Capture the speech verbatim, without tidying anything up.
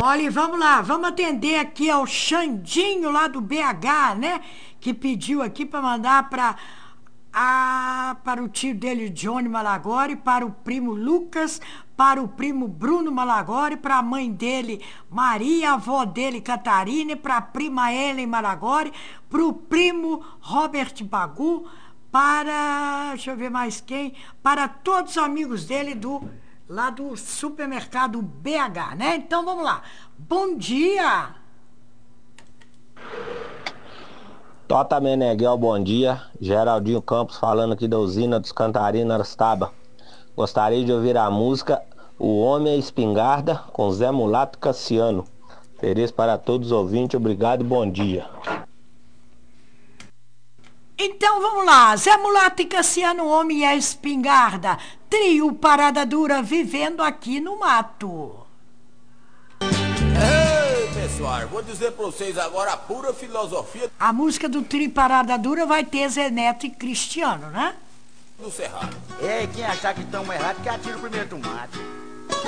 Olha, vamos lá, vamos atender aqui ao Xandinho lá do B H, né? Que pediu aqui para mandar para a, para o tio dele, Johnny Malagori, para o primo Lucas, para o primo Bruno Malagori, para a mãe dele, Maria, a avó dele, Catarina, e para a prima Ellen Malagori, para o primo Robert Bagu, para, deixa eu ver mais quem, para todos os amigos dele do lá do supermercado B H, né? Então vamos lá. Bom dia! Tota Meneghel, bom dia. Geraldinho Campos falando aqui da usina dos Cantarina Arastaba. Gostaria de ouvir a música O Homem é Espingarda com Zé Mulato Cassiano. Feliz para todos os ouvintes, obrigado e bom dia. Então vamos lá, Zé Mulato e Cassiano, Homem e a Espingarda, trio Parada Dura vivendo aqui no mato. Ei, pessoal, vou dizer pra vocês agora a pura filosofia A música do trio Parada Dura vai ter Zé Neto e Cristiano, né? do Cerrado. Ei, quem achar que estamos errados, que atira o primeiro tomate.